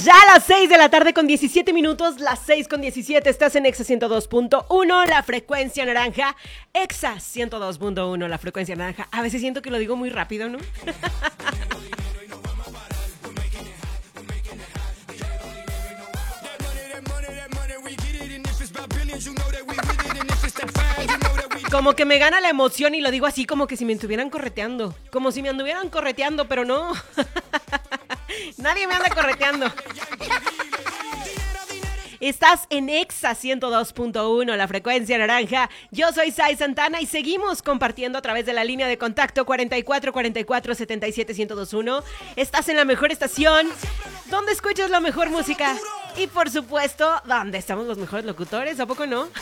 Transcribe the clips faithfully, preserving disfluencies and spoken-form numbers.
Ya a las seis de la tarde con diecisiete minutos, las seis con diecisiete, estás en Exa ciento dos punto uno, la frecuencia naranja. Exa ciento dos punto uno, la frecuencia naranja. A veces siento que lo digo muy rápido, ¿no? Como que me gana la emoción y lo digo así como que si me estuvieran correteando. Como si me anduvieran correteando, pero no. Nadie me anda correteando. Estás en Exa ciento dos punto uno, la frecuencia naranja. Yo soy Sai Santana y seguimos compartiendo a través de la línea de contacto cuarenta y cuatro cuarenta y cuatro setenta y siete ciento veintiuno. Estás en la mejor estación, donde escuchas la mejor música y, por supuesto, donde estamos los mejores locutores, ¿a poco no?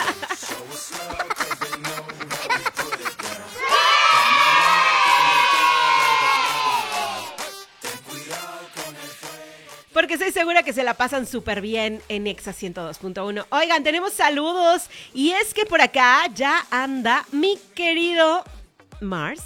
Porque estoy segura que se la pasan súper bien en Exa ciento dos punto uno. Oigan, tenemos saludos. Y es que por acá ya anda mi querido Mars.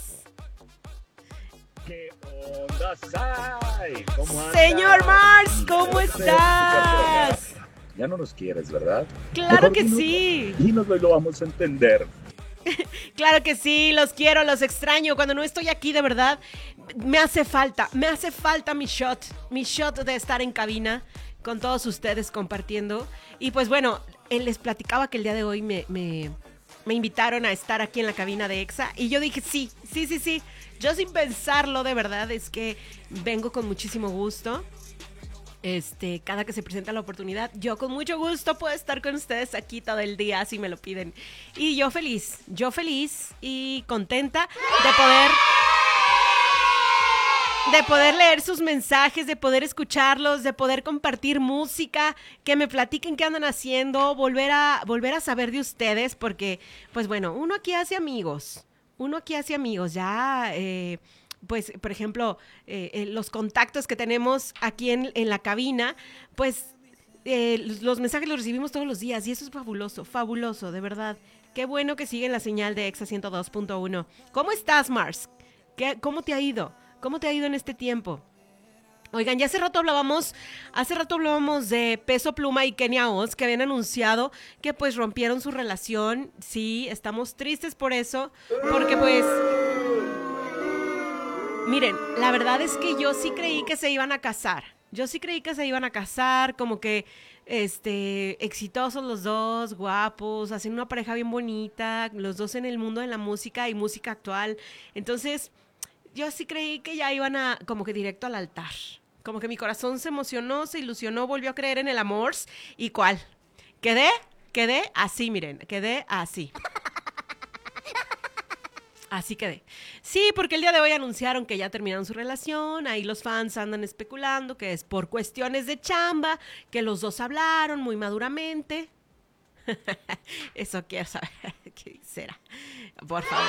¿Qué onda, Sai? ¿Cómo andas? Señor Mars, ¿cómo estás? Ya no nos quieres, ¿verdad? Claro Mejor que dinos, sí. Dinoslo y lo vamos a entender. Claro que sí, los quiero, los extraño. Cuando no estoy aquí, de verdad, me hace falta, me hace falta mi shot, mi shot de estar en cabina con todos ustedes compartiendo. Y pues bueno, les platicaba que el día de hoy me, me, me invitaron a estar aquí en la cabina de Exa y yo dije sí, sí, sí, sí. Yo sin pensarlo, de verdad, es que vengo con muchísimo gusto. Este, cada que se presenta la oportunidad, yo con mucho gusto puedo estar con ustedes aquí todo el día, si me lo piden. Y yo feliz, yo feliz y contenta de poder, de poder leer sus mensajes, de poder escucharlos, de poder compartir música, que me platiquen qué andan haciendo, volver a, volver a saber de ustedes, porque, pues bueno, uno aquí hace amigos, uno aquí hace amigos, ya... Eh, pues, por ejemplo, eh, eh, los contactos que tenemos aquí en, en la cabina, pues eh, los, los mensajes los recibimos todos los días y eso es fabuloso, fabuloso, de verdad. Qué bueno que siguen la señal de Exa ciento dos punto uno. ¿Cómo estás, Mars? ¿Qué, ¿Cómo te ha ido? ¿Cómo te ha ido en este tiempo? Oigan, ya hace rato hablábamos, hace rato hablábamos de Peso Pluma y Kenia Oz, que habían anunciado que pues rompieron su relación. Sí, estamos tristes por eso, porque pues... Miren, la verdad es que yo sí creí que se iban a casar. Yo sí creí que se iban a casar, como que este, exitosos los dos, guapos, hacen una pareja bien bonita, los dos en el mundo de la música y música actual. Entonces, yo sí creí que ya iban a, como que directo al altar. Como que mi corazón se emocionó, se ilusionó, volvió a creer en el amor. ¿Y cuál? Quedé, quedé así, miren, quedé así. Así quedé. Sí, porque el día de hoy anunciaron que ya terminaron su relación, ahí los fans andan especulando que es por cuestiones de chamba, que los dos hablaron muy maduramente. Eso quiero saber, ¿qué será? Por favor.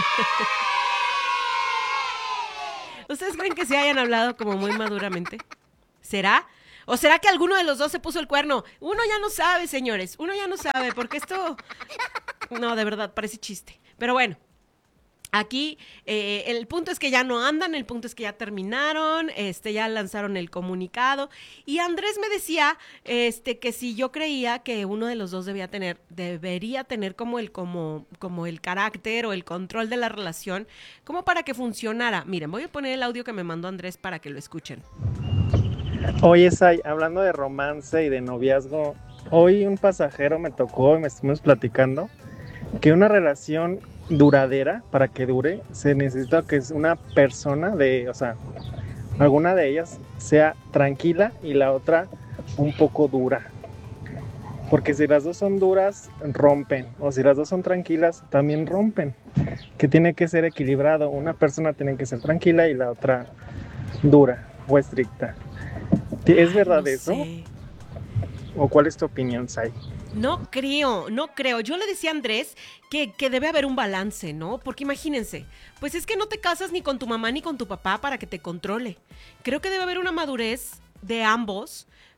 ¿Ustedes creen que se hayan hablado como muy maduramente? ¿Será? ¿O será que alguno de los dos se puso el cuerno? Uno ya no sabe, señores, uno ya no sabe, porque esto... No, de verdad, parece chiste. Pero bueno. Aquí eh, el punto es que ya no andan, el punto es que ya terminaron, este, ya lanzaron el comunicado y Andrés me decía este, que si yo creía que uno de los dos debía tener, debería tener como el, como, como el carácter o el control de la relación como para que funcionara. Miren, voy a poner el audio que me mandó Andrés para que lo escuchen. Oye, Sai, hablando de romance y de noviazgo, hoy un pasajero me tocó y me estuvimos platicando que una relación duradera, para que dure, se necesita que es una persona de, o sea, alguna de ellas sea tranquila y la otra un poco dura. Porque si las dos son duras, rompen. O si las dos son tranquilas, también rompen. Que tiene que ser equilibrado. Una persona tiene que ser tranquila y la otra dura o estricta. ¿Es verdad no eso? Sé. ¿O cuál es tu opinión, Sai? No creo, no creo. Yo le decía a Andrés que, que debe haber un balance, ¿no? Porque imagínense, pues es que no te casas ni con tu mamá ni con tu papá para que te controle. Creo que debe haber una madurez de ambos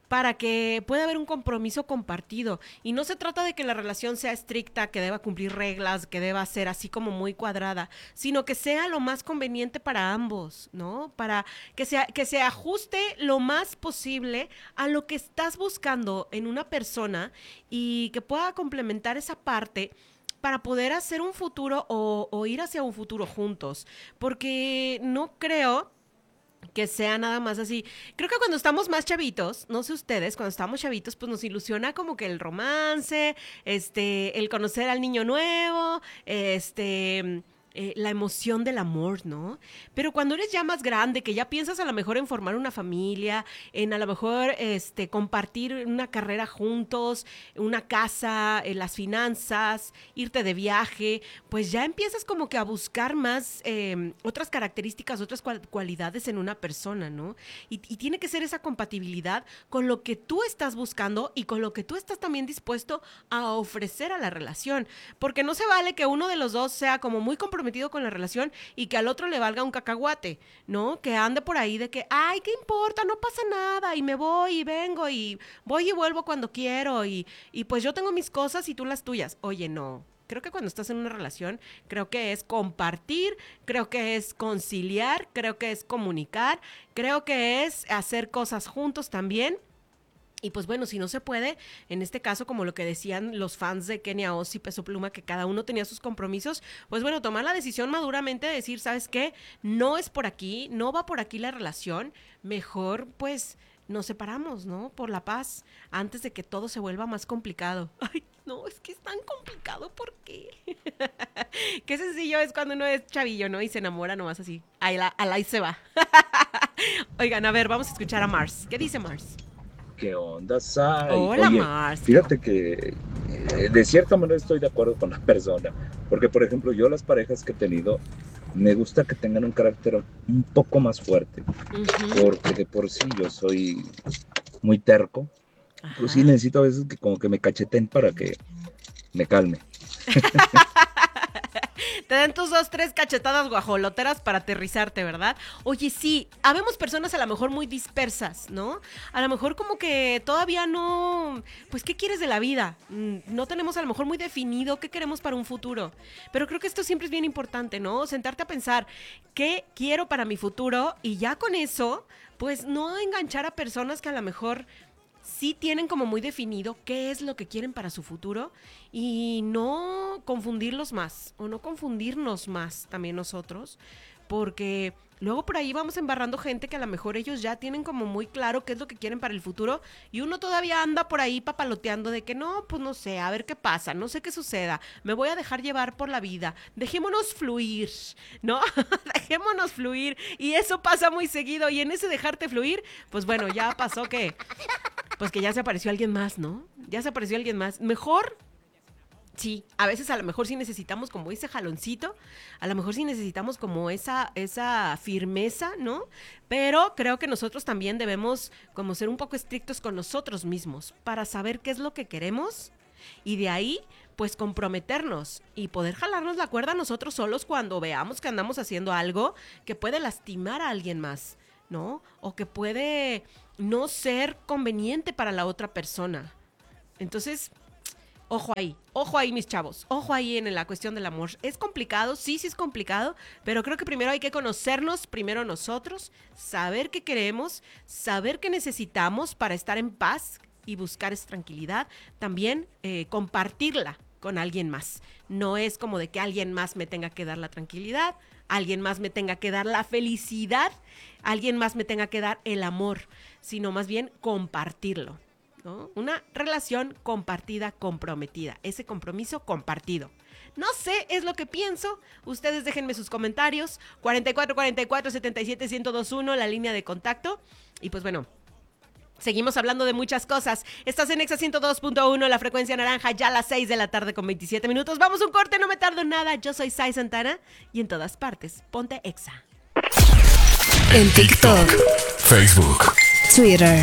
para que pueda haber un compromiso compartido. Y no se trata de que la relación sea estricta, que deba cumplir reglas, que deba ser así como muy cuadrada, sino que sea lo más conveniente para ambos, ¿no? Para que sea, que se ajuste lo más posible a lo que estás buscando en una persona y que pueda complementar esa parte para poder hacer un futuro o, o ir hacia un futuro juntos. Porque no creo que sea nada más así. Creo que cuando estamos más chavitos, no sé ustedes, cuando estamos chavitos, pues nos ilusiona como que el romance, este, el conocer al niño nuevo, este... Eh, la emoción del amor, ¿no? Pero cuando eres ya más grande, que ya piensas a lo mejor en formar una familia, en a lo mejor este, compartir una carrera juntos, una casa, eh, las finanzas, irte de viaje, pues ya empiezas como que a buscar más eh, otras características, otras cual- cualidades en una persona, ¿no? Y, y tiene que ser esa compatibilidad con lo que tú estás buscando y con lo que tú estás también dispuesto a ofrecer a la relación, porque no se vale que uno de los dos sea como muy comprometido con la relación y que al otro le valga un cacahuate, ¿no? Que ande por ahí de que, ay, ¿qué importa? No pasa nada y me voy y vengo y voy y vuelvo cuando quiero y, y pues yo tengo mis cosas y tú las tuyas. Oye, no. Creo que cuando estás en una relación, creo que es compartir, creo que es conciliar, creo que es comunicar, creo que es hacer cosas juntos también. Y pues bueno, si no se puede, en este caso, como lo que decían los fans de Kenia Oz y Peso Pluma, que cada uno tenía sus compromisos, pues bueno, tomar la decisión maduramente de decir, ¿sabes qué? No es por aquí, no va por aquí la relación, mejor pues nos separamos, ¿no? Por la paz, antes de que todo se vuelva más complicado. Ay, no, es que es tan complicado, ¿por qué? Qué sencillo es cuando uno es chavillo, ¿no? Y se enamora nomás así, ahí la, al ahí se va. Oigan, a ver, vamos a escuchar a Mars. ¿Qué dice Mars? ¿Qué onda, Sai? Hola, Oye, Mars. fíjate que eh, de cierta manera estoy de acuerdo con la persona, porque por ejemplo yo las parejas que he tenido, me gusta que tengan un carácter un poco más fuerte, Uh-huh. porque de por sí yo soy muy terco, Ajá. pues sí necesito a veces que como que me cacheten para que me calme. Te dan tus dos, tres cachetadas guajoloteras para aterrizarte, ¿verdad? Oye, sí, habemos personas a lo mejor muy dispersas, ¿no? A lo mejor como que todavía no... Pues, ¿qué quieres de la vida? Mm, No tenemos a lo mejor muy definido qué queremos para un futuro. Pero creo que esto siempre es bien importante, ¿no? Sentarte a pensar, ¿qué quiero para mi futuro? Y ya con eso, pues no enganchar a personas que a lo mejor... sí tienen como muy definido qué es lo que quieren para su futuro y no confundirlos más o no confundirnos más también nosotros, porque luego por ahí vamos embarrando gente que a lo mejor ellos ya tienen como muy claro qué es lo que quieren para el futuro y uno todavía anda por ahí papaloteando de que no, pues no sé, a ver qué pasa, no sé qué suceda, me voy a dejar llevar por la vida, dejémonos fluir, ¿no? Dejémonos fluir y eso pasa muy seguido y en ese dejarte fluir, pues bueno, ya pasó que... Pues que ya se apareció alguien más, ¿no? Ya se apareció alguien más. Mejor, sí, a veces a lo mejor sí necesitamos como ese jaloncito, a lo mejor sí necesitamos como esa, esa firmeza, ¿no? Pero creo que nosotros también debemos como ser un poco estrictos con nosotros mismos para saber qué es lo que queremos y de ahí pues comprometernos y poder jalarnos la cuerda nosotros solos cuando veamos que andamos haciendo algo que puede lastimar a alguien más, ¿no? O que puede no ser conveniente para la otra persona. Entonces, ojo ahí, ojo ahí mis chavos, ojo ahí en la cuestión del amor. Es complicado, sí, sí es complicado, pero creo que primero hay que conocernos, primero nosotros, saber qué queremos, saber qué necesitamos para estar en paz y buscar esa tranquilidad. También eh, compartirla con alguien más. No es como de que alguien más me tenga que dar la tranquilidad, alguien más me tenga que dar la felicidad, alguien más me tenga que dar el amor, sino más bien compartirlo, ¿no? Una relación compartida, comprometida, ese compromiso compartido. No sé, es lo que pienso. Ustedes déjenme sus comentarios. cuarenta y cuatro cuarenta y cuatro setenta y siete ciento veintiuno, la línea de contacto. Y pues bueno, seguimos hablando de muchas cosas. Estás en Exa ciento dos punto uno, la frecuencia naranja, ya a las seis de la tarde con veintisiete minutos. Vamos a un corte, no me tardo nada. Yo soy Sai Santana y en todas partes, ponte Exa. En TikTok, Facebook. Twitter,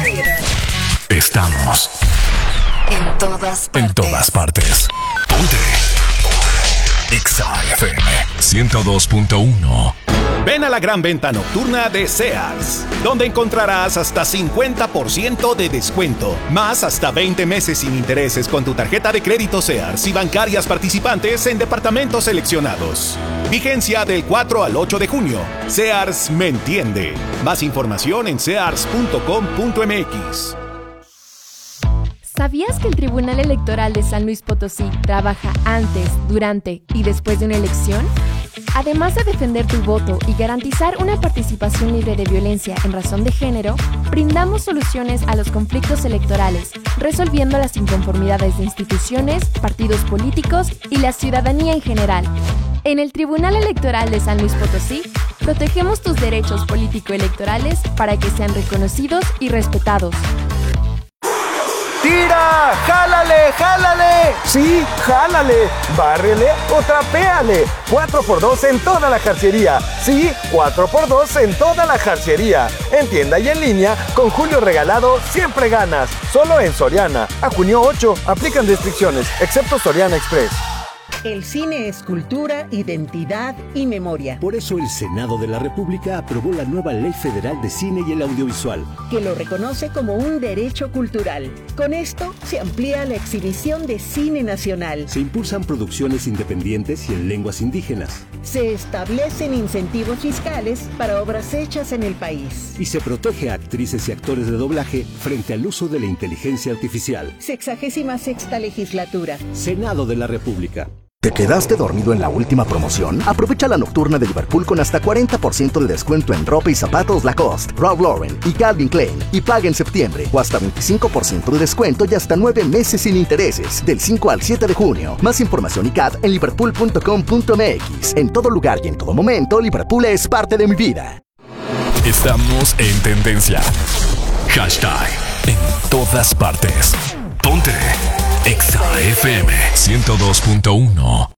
Estamos en todas partes. en todas partes. Ponte. Exa F M ciento dos punto uno. Ven a la gran venta nocturna de Sears, donde encontrarás hasta cincuenta por ciento de descuento, más hasta veinte meses sin intereses con tu tarjeta de crédito Sears y bancarias participantes en departamentos seleccionados. Vigencia del cuatro al ocho de junio. Sears me entiende. Más información en sears punto com punto m x. ¿Sabías que el Tribunal Electoral de San Luis Potosí trabaja antes, durante y después de una elección? Además de defender tu voto y garantizar una participación libre de violencia en razón de género, brindamos soluciones a los conflictos electorales, resolviendo las inconformidades de instituciones, partidos políticos y la ciudadanía en general. En el Tribunal Electoral de San Luis Potosí, protegemos tus derechos político-electorales para que sean reconocidos y respetados. ¡Tira! ¡Jálale! ¡Jálale! Sí, jálale, bárrele o trapéale. cuatro por dos en toda la jarcería. Sí, cuatro por dos en toda la jarcería. En tienda y en línea, con Julio Regalado siempre ganas. Solo en Soriana. A junio ocho, aplican restricciones, excepto Soriana Express. El cine es cultura, identidad y memoria. Por eso el Senado de la República aprobó la nueva Ley Federal de Cine y el Audiovisual, que lo reconoce como un derecho cultural. Con esto se amplía la exhibición de cine nacional. Se impulsan producciones independientes y en lenguas indígenas. Se establecen incentivos fiscales para obras hechas en el país. Y se protege a actrices y actores de doblaje frente al uso de la inteligencia artificial. Sexagésima sexta legislatura. Senado de la República. ¿Te quedaste dormido en la última promoción? Aprovecha la nocturna de Liverpool con hasta cuarenta por ciento de descuento en ropa y zapatos Lacoste, Ralph Lauren y Calvin Klein. Y paga en septiembre o hasta veinticinco por ciento de descuento y hasta nueve meses sin intereses. Del cinco al siete de junio. Más información y C A D en liverpool punto com punto m x. En todo lugar y en todo momento, Liverpool es parte de mi vida. Estamos en tendencia. Hashtag en todas partes. Ponte Exa F M ciento dos punto uno.